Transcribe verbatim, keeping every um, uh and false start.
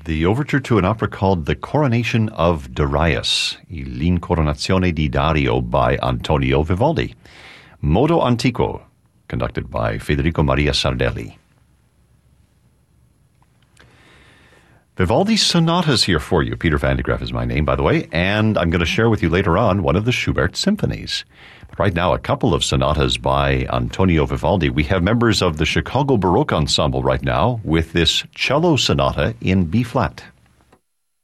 the overture to an opera called The Coronation of Darius, L'Incoronazione di Dario by Antonio Vivaldi. Modo Antico, conducted by Federico Maria Sardelli. Vivaldi's sonatas here for you. Peter Van de Graaff is my name, by the way, and I'm going to share with you later on one of the Schubert symphonies. But right now, a couple of sonatas by Antonio Vivaldi. We have members of the Chicago Baroque Ensemble right now with this cello sonata in B-flat.